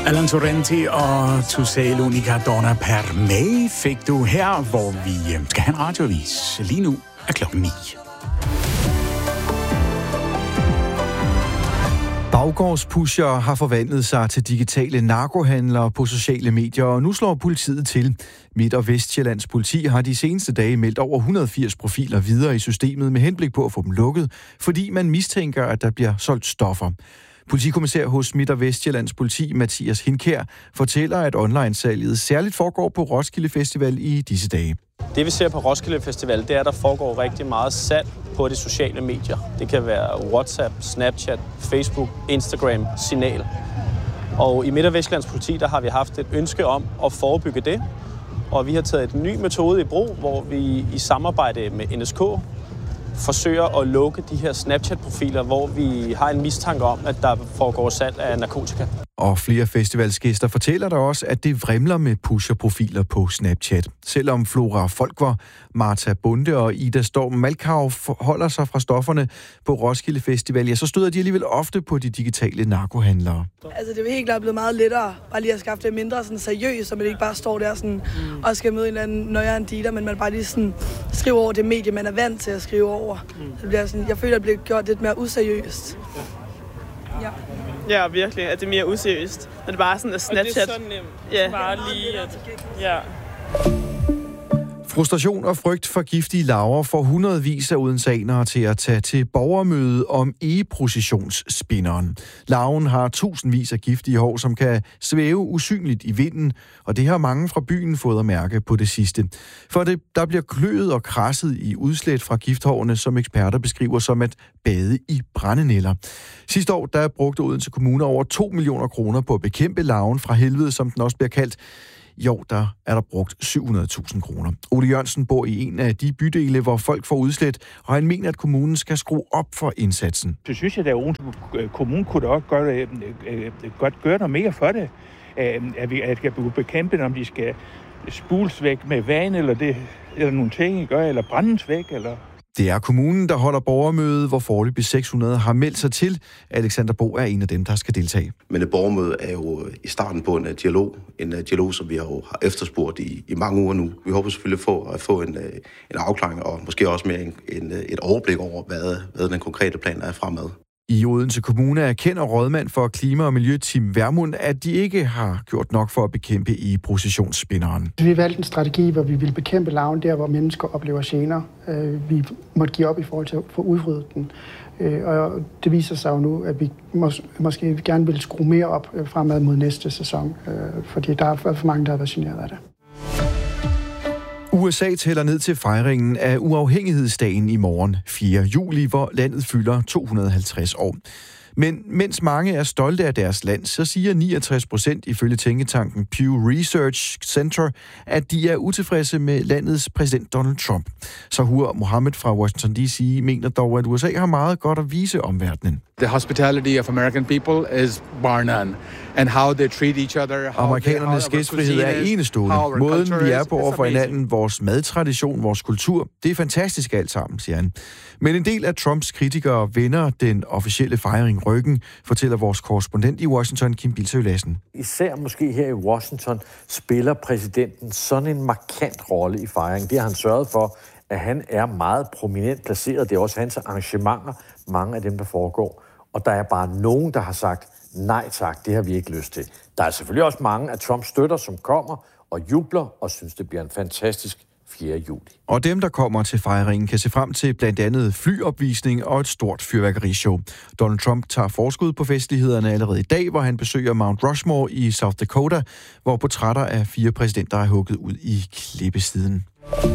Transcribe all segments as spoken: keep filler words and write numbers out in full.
Alan Torrenti og Tu sei l'unica donna per me fik du her, hvor vi skal have en radioavis. Lige nu er klokken ni. Baggårdspushere har forvandlet sig til digitale narkohandlere på sociale medier, og nu slår politiet til. Midt- og Vestsjællands politi har de seneste dage meldt over et hundrede og firs profiler videre i systemet med henblik på at få dem lukket, fordi man mistænker, at der bliver solgt stoffer. Politikommissær hos Midt- og Vestsjællands politi, Mathias Hinkær, fortæller, at online-salget særligt foregår på Roskilde Festival i disse dage. Det vi ser på Roskilde Festival, det er, at der foregår rigtig meget salg på de sociale medier. Det kan være WhatsApp, Snapchat, Facebook, Instagram, Signal. Og i Midt- og Vestsjællands politi, der har vi haft et ønske om at forebygge det. Og vi har taget en ny metode i brug, hvor vi i samarbejde med N S K forsøger at lukke de her Snapchat-profiler, hvor vi har en mistanke om, at der foregår salg af narkotika. Og flere festivalsgæster fortæller der også, at det vrimler med pusher-profiler på Snapchat. Selvom Flora Folkvar, Martha Bunde og Ida Storm Malkau holder sig fra stofferne på Roskilde Festival, ja, så støder de alligevel ofte på de digitale narkohandlere. Altså, det er jo helt klart blevet meget lettere bare lige at skaffe det mindre sådan seriøst, så man ikke bare står der sådan, mm. og skal møde en eller anden nøjere dealer, men man bare lige sådan skriver over det medie, man er vant til at skrive over. Mm. Det bliver sådan, jeg føler, at det bliver gjort lidt mere useriøst. Ja. Ja, virkelig, at det er mere useriøst. Når det bare er sådan, at Snapchat... Og det er så nemt. Ja. Bare lige at... Ja. Frustration og frygt for giftige larver får hundredvis af odenseanere til at tage til borgermøde om egeprocessionsspinderen. Larven har tusindvis af giftige hår, som kan svæve usynligt i vinden, og det har mange fra byen fået at mærke på det sidste. For det, der bliver kløet og krasset i udslæt fra gifthårene, som eksperter beskriver som at bade i brændenælder. Sidste år der brugte Odense Kommune over to millioner kroner på at bekæmpe larven fra helvede, som den også bliver kaldt. I år der er der brugt syv hundrede tusind kroner. Ole Jørgensen bor i en af de bydele, hvor folk får udslæt, og han mener, at kommunen skal skrue op for indsatsen. Så synes jeg, at Odense Kommune kunne da også gøre, godt gøre noget mere for det. At vi skal bekæmpe, om de skal spules væk med vand, eller, det, eller nogle ting, gør, eller brændes væk, eller... Det er kommunen, der holder borgermøde, hvor foreløbig seks hundrede har meldt sig til. Alexander Bo er en af dem, der skal deltage. Men et borgermøde er jo i starten på en dialog. En dialog, som vi har efterspurgt i, i mange uger nu. Vi håber selvfølgelig få, at få en, en afklaring og måske også mere en, en, et overblik over, hvad, hvad den konkrete plan er fremad. I Odense Kommune erkender rådmand for klima- og miljø Tim Vermund, at de ikke har gjort nok for at bekæmpe i processionsspinderen. Vi valgte en strategi, hvor vi ville bekæmpe larven der, hvor mennesker oplever gener. Vi måtte give op i forhold til at få udryddet den. Og det viser sig jo nu, at vi mås- måske gerne vil skrue mere op fremad mod næste sæson, fordi der er for mange, der har været generet af det. U S A tæller ned til fejringen af uafhængighedsdagen i morgen, fjerde juli, hvor landet fylder to hundrede og halvtreds år. Men mens mange er stolte af deres land, så siger niogtres procent ifølge tænketanken Pew Research Center, at de er utilfredse med landets præsident Donald Trump. Sahur Mohammed fra Washington D C mener dog, at U S A har meget godt at vise omverdenen. The hospitality of American people is bar none, and how they treat each other. Amerikanernes gæstfrihed er enestående. Måden vi er på over for hinanden, vores madtradition, vores kultur, det er fantastisk alt sammen, siger han. Men en del af Trumps kritikere vender den officielle fejring ryggen, fortæller vores korrespondent i Washington, Kim Bildsøe Lassen. Især måske her i Washington spiller præsidenten sådan en markant rolle i fejringen. Det har han sørget for, at han er meget prominent placeret. Det er også hans arrangementer, mange af dem, der foregår. Og der er bare nogen, der har sagt, nej tak, det har vi ikke lyst til. Der er selvfølgelig også mange af Trumps støtter, som kommer og jubler og synes, det bliver en fantastisk fjerde juli. Og dem, der kommer til fejringen, kan se frem til blandt andet flyopvisning og et stort fyrværkerishow. Donald Trump tager forskud på festlighederne allerede i dag, hvor han besøger Mount Rushmore i South Dakota, hvor portrætter af fire præsidenter er hugget ud i klippesiden.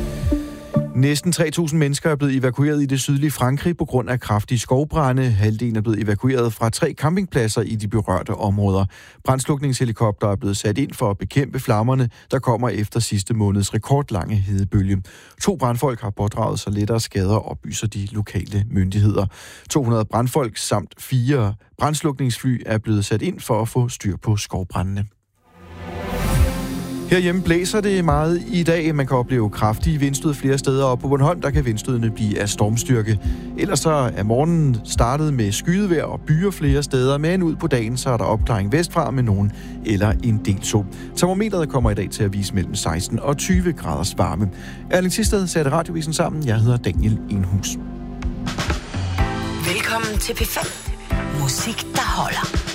Næsten tre tusind mennesker er blevet evakueret i det sydlige Frankrig på grund af kraftige skovbrande. Halvdelen er blevet evakueret fra tre campingpladser i de berørte områder. Brandslukningshelikopter er blevet sat ind for at bekæmpe flammerne, der kommer efter sidste måneds rekordlange hedebølge. To brandfolk har pådraget sig lettere skader, oplyser de lokale myndigheder. to hundrede brandfolk samt fire brandslukningsfly er blevet sat ind for at få styr på skovbrandene. Herhjemme blæser det meget i dag. Man kan opleve kraftige vindstød flere steder, og på Bornholm der kan vindstødene blive af stormstyrke. Ellers så er morgenen startet med skydevejr og byer flere steder, men ud på dagen så er der opklaring vestfra med nogen eller en del sol. Termometeret kommer i dag til at vise mellem seksten og tyve graders varme. Erling Thisted satte radiovisen sammen. Jeg hedder Daniel Enhus. Velkommen til P fem. Musik, der holder.